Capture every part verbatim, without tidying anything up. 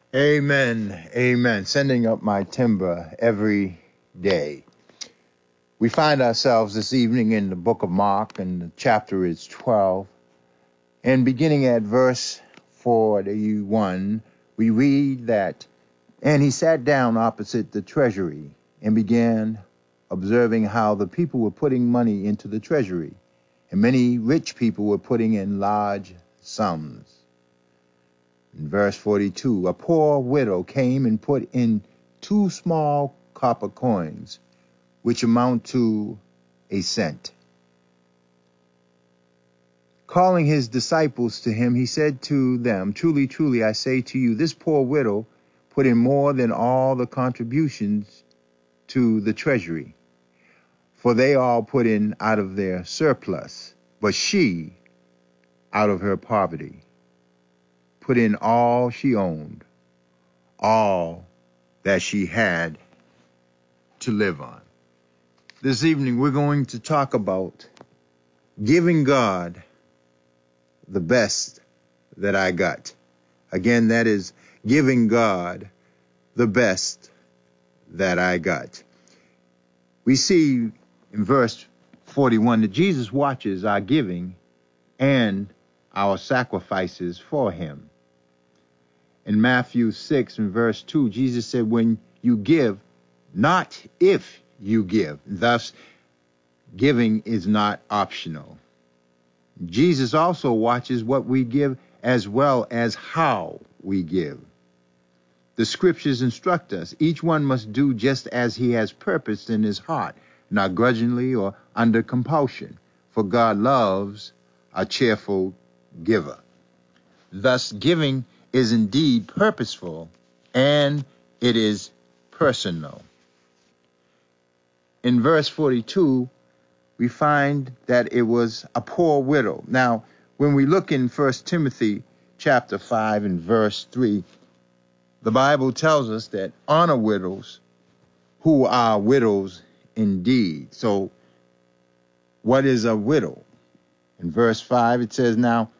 Amen. Amen. Sending up my timber every day. We find ourselves this evening in the book of Mark, and the chapter is twelve. And beginning at verse forty-one, we read that, "And he sat down opposite the treasury and began observing how the people were putting money into the treasury, and many rich people were putting in large sums." In verse forty-two, "A poor widow came and put in two small copper coins, which amount to a cent. Calling his disciples to him, he said to them, 'Truly, truly, I say to you, this poor widow put in more than all the contributions to the treasury. For they all put in out of their surplus, but she, out of her poverty, put in all she owned, all that she had to live on.'" This evening, we're going to talk about giving God the best that I got. Again, that is giving God the best that I got. We see in verse forty-one that Jesus watches our giving and our sacrifices for him. In Matthew six and verse two, Jesus said, "When you give, not if you give." Thus, giving is not optional. Jesus also watches what we give as well as how we give. The scriptures instruct us, each one must do just as he has purposed in his heart, not grudgingly or under compulsion, for God loves a cheerful giver. Thus, giving is indeed purposeful, and it is personal. In verse forty-two, we find that it was a poor widow. Now, when we look in First Timothy chapter five and verse three, the Bible tells us that honor widows who are widows indeed. So, what is a widow? In verse five, it says, "Now,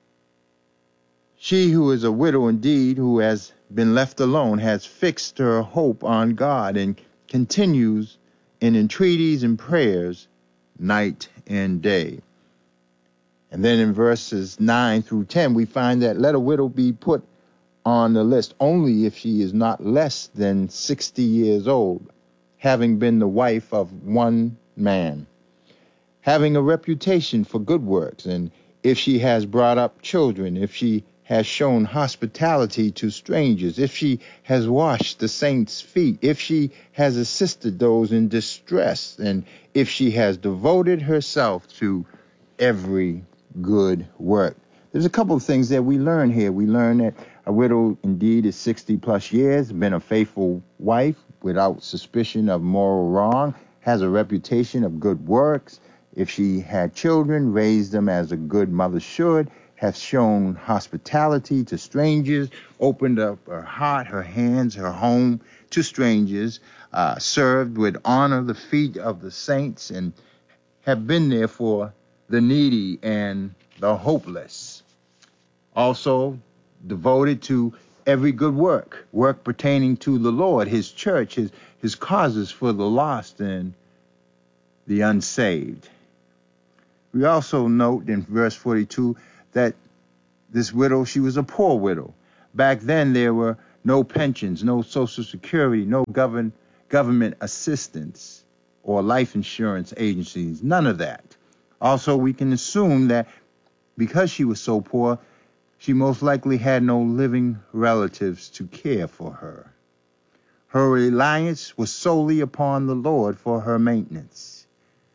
she who is a widow indeed, who has been left alone, has fixed her hope on God and continues in entreaties and prayers night and day." And then in verses nine through ten, we find that let a widow be put on the list only if she is not less than sixty years old, having been the wife of one man, having a reputation for good works, and if she has brought up children, if she has shown hospitality to strangers, if she has washed the saints' feet, if she has assisted those in distress, and if she has devoted herself to every good work. There's a couple of things that we learn here. We learn that a widow indeed is sixty plus years, been a faithful wife without suspicion of moral wrong, has a reputation of good works. If she had children, raised them as a good mother should, has shown hospitality to strangers, opened up her heart, her hands, her home to strangers, uh, served with honor the feet of the saints, and have been there for the needy and the hopeless. Also, devoted to every good work, work pertaining to the Lord, his church, his, his causes for the lost and the unsaved. We also note in verse forty-two that this widow, she was a poor widow. Back then, there were no pensions, no Social Security, no govern, government assistance or life insurance agencies, none of that. Also, we can assume that because she was so poor, she most likely had no living relatives to care for her. Her reliance was solely upon the Lord for her maintenance.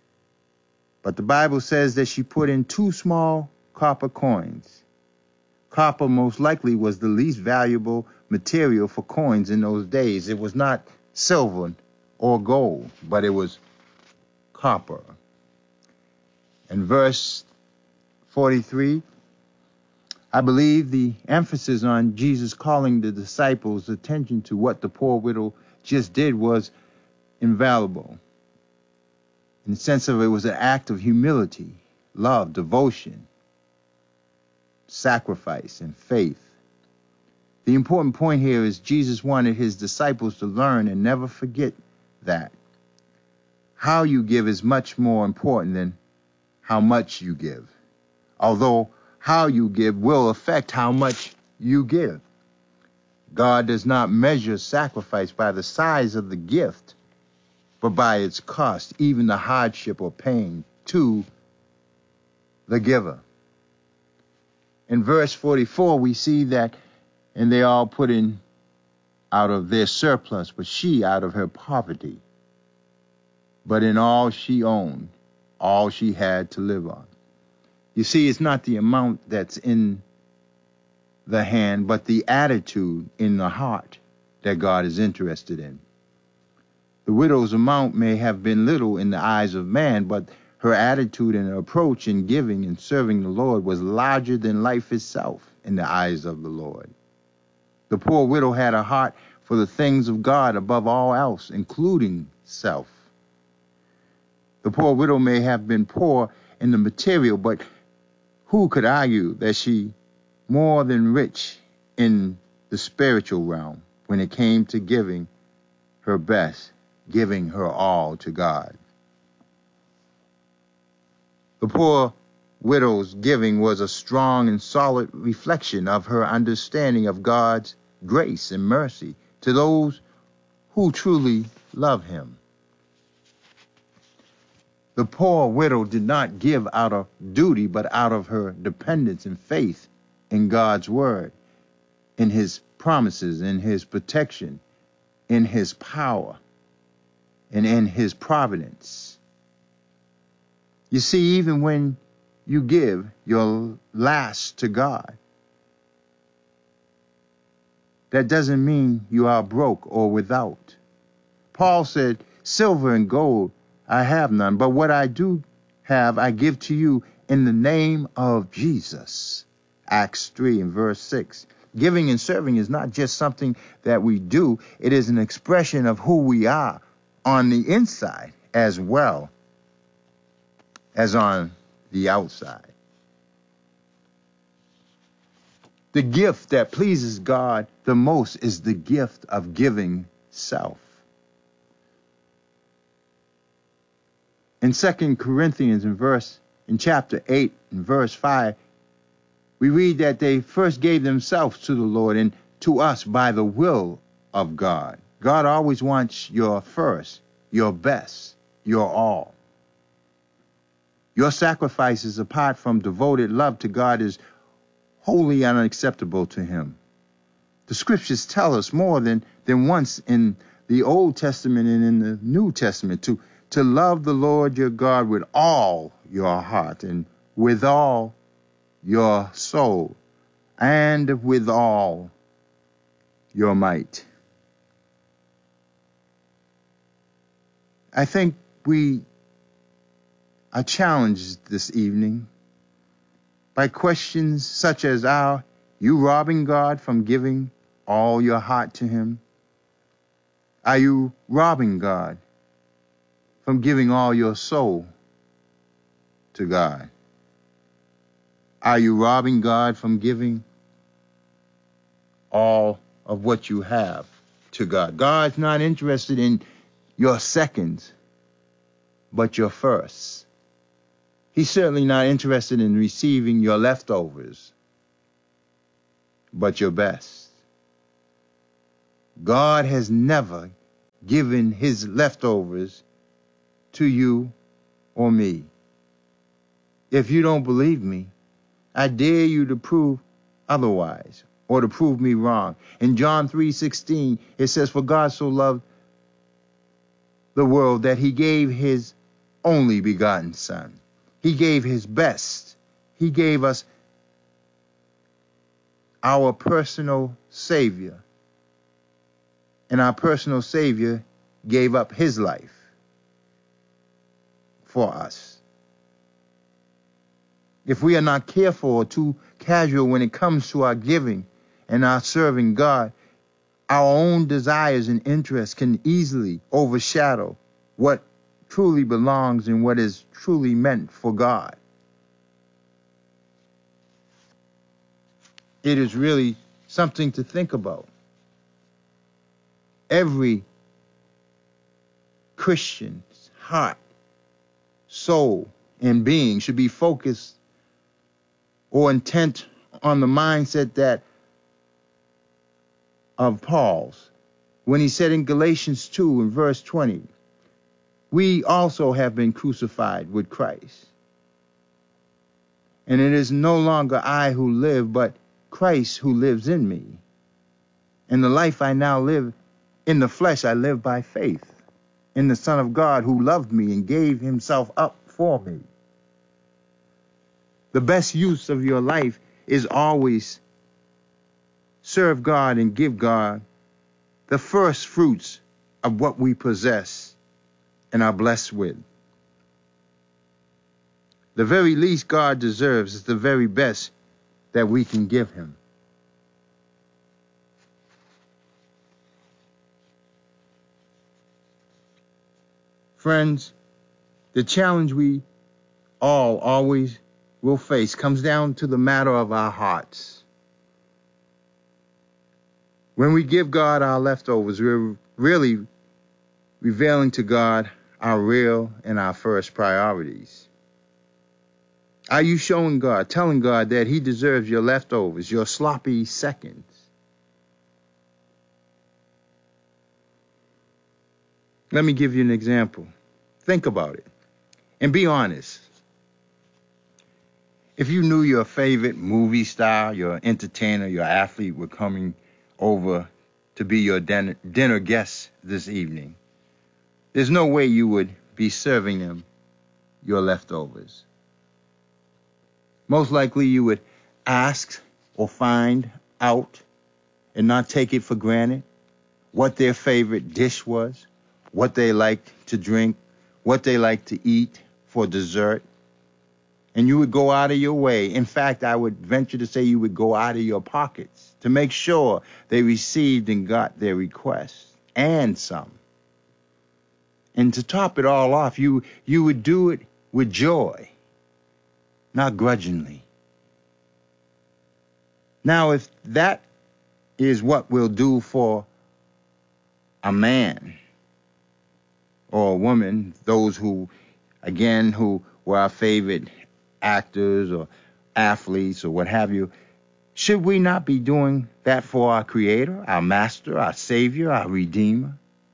But the Bible says that she put in two small copper coins. Copper most likely was the least valuable material for coins in those days. It was not silver or gold, but it was copper. In verse forty-three, I believe the emphasis on Jesus calling the disciples' attention to what the poor widow just did was invaluable. In the sense of it was an act of humility, love, devotion, sacrifice, and faith. The important point here is Jesus wanted his disciples to learn and never forget that how you give is much more important than how much you give, although how you give will affect how much you give. God does not measure sacrifice by the size of the gift, but by its cost, even the hardship or pain to the giver. In verse forty-four, we see that, and they all put in out of their surplus, but she out of her poverty. But in all she owned, all she had to live on. You see, it's not the amount that's in the hand, but the attitude in the heart that God is interested in. The widow's amount may have been little in the eyes of man, but her attitude and approach in giving and serving the Lord was larger than life itself in the eyes of the Lord. The poor widow had a heart for the things of God above all else, including self. The poor widow may have been poor in the material, but who could argue that she more than rich in the spiritual realm when it came to giving her best, giving her all to God? The poor widow's giving was a strong and solid reflection of her understanding of God's grace and mercy to those who truly love him. The poor widow did not give out of duty, but out of her dependence and faith in God's word, in his promises, in his protection, in his power, and in his providence. You see, even when you give your last to God, that doesn't mean you are broke or without. Paul said, silver and gold I have none, but what I do have I give to you in the name of Jesus. Acts three and verse six. Giving and serving is not just something that we do. It is an expression of who we are on the inside as well as on the outside. The gift that pleases God the most is the gift of giving self. In Second Corinthians in verse in chapter eight and verse five, we read that they first gave themselves to the Lord and to us by the will of God. God always wants your first, your best, your all. Your sacrifices apart from devoted love to God is wholly unacceptable to him. The scriptures tell us more than, than once in the Old Testament and in the New Testament to, to love the Lord your God with all your heart and with all your soul and with all your might. I think we are challenged this evening by questions such as, are you robbing God from giving all your heart to him? Are you robbing God from giving all your soul to God? Are you robbing God from giving all of what you have to God? God's not interested in your seconds, but your firsts. He's certainly not interested in receiving your leftovers, but your best. God has never given his leftovers to you or me. If you don't believe me, I dare you to prove otherwise, or to prove me wrong. In John three sixteen, it says, for God so loved the world that he gave his only begotten Son. He gave his best. He gave us our personal Savior. And our personal Savior gave up his life for us. If we are not careful or too casual when it comes to our giving and our serving God, our own desires and interests can easily overshadow what truly belongs and what is truly meant for God. It is really something to think about. Every Christian's heart, soul, and being should be focused or intent on the mindset that of Paul's when he said in Galatians two and verse twenty, we also have been crucified with Christ. And it is no longer I who live, but Christ who lives in me. And the life I now live in the flesh, I live by faith in the Son of God who loved me and gave himself up for me. The best use of your life is always serve God and give God the first fruits of what we possess and are blessed with. The very least God deserves is the very best that we can give him. Friends, the challenge we all always will face comes down to the matter of our hearts. When we give God our leftovers, we're really revealing to God our real and our first priorities. Are you showing God, telling God that he deserves your leftovers, your sloppy seconds? Let me give you an example. Think about it and be honest. If you knew your favorite movie star, your entertainer, your athlete were coming over to be your dinner, dinner guests this evening, there's no way you would be serving them your leftovers. Most likely you would ask or find out and not take it for granted what their favorite dish was, what they liked to drink, what they like to eat for dessert. And you would go out of your way. In fact, I would venture to say you would go out of your pockets to make sure they received and got their requests and some. And to top it all off, you, you would do it with joy, not grudgingly. Now, if that is what we'll do for a man or a woman, those who, again, who were our favorite actors or athletes or what have you, should we not be doing that for our Creator, our Master, our Savior, our Redeemer?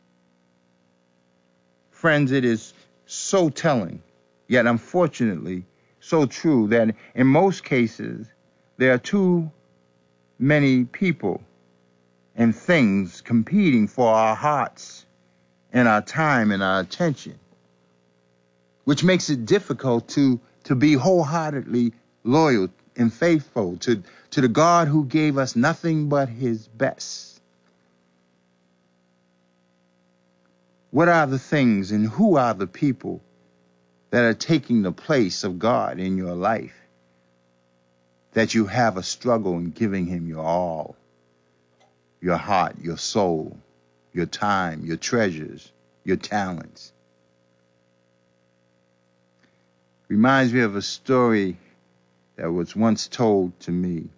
Friends, it is so telling, yet unfortunately so true, that in most cases there are too many people and things competing for our hearts and our time and our attention, which makes it difficult to, to be wholeheartedly loyal and faithful to, to the God who gave us nothing but his best. What are the things and who are the people that are taking the place of God in your life, that you have a struggle in giving him your all, your heart, your soul, your time, your treasures, your talents? Reminds me of a story that was once told to me.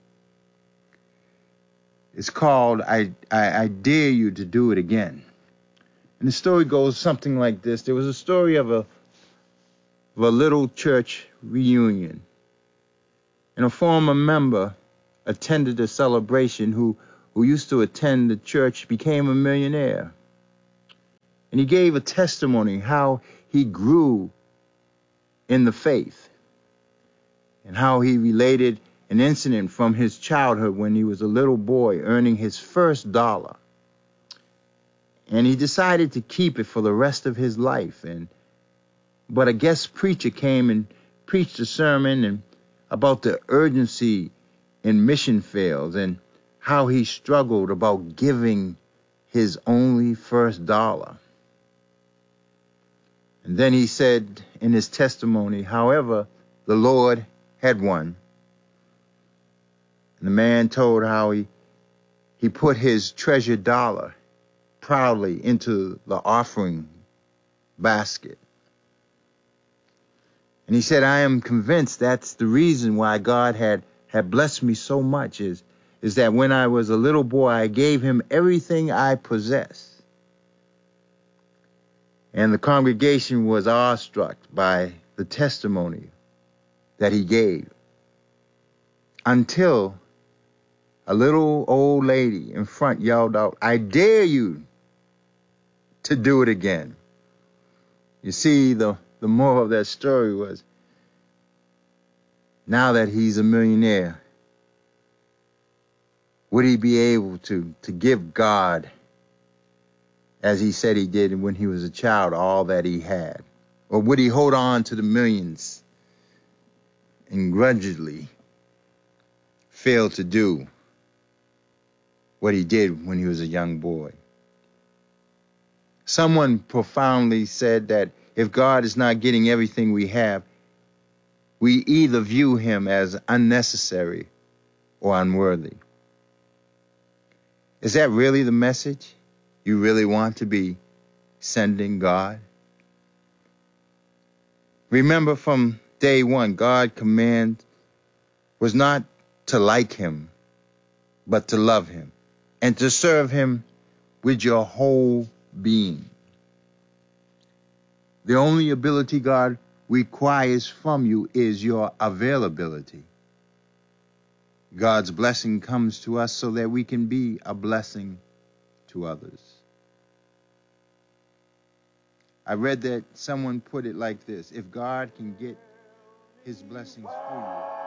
It's called I, I, I Dare You to Do It Again. And the story goes something like this. There was a story of a, of a little church reunion. And a former member attended a celebration who, who used to attend the church became a millionaire. And he gave a testimony how he grew in the faith and how he related an incident from his childhood when he was a little boy earning his first dollar. And he decided to keep it for the rest of his life. And but a guest preacher came and preached a sermon and about the urgency in mission fields and how he struggled about giving his only first dollar. And then he said in his testimony, however, the Lord had won. And the man told how he, he put his treasured dollar proudly into the offering basket. And he said, I am convinced that's the reason why God had, had blessed me so much is, is that when I was a little boy, I gave him everything I possessed. And the congregation was awestruck by the testimony that he gave, until a little old lady in front yelled out, "I dare you to do it again." You see, the, the moral of that story was, now that he's a millionaire, would he be able to, to give God, as he said he did when he was a child, all that he had? Or would he hold on to the millions and grudgingly fail to do what he did when he was a young boy? Someone profoundly said that if God is not getting everything we have, we either view him as unnecessary or unworthy. Is that really the message you really want to be sending God? Remember, from day one, God's command was not to like him, but to love him and to serve him with your whole being. The only ability God requires from you is your availability. God's blessing comes to us so that we can be a blessing to others. I read that someone put it like this: if God can get his blessings through you,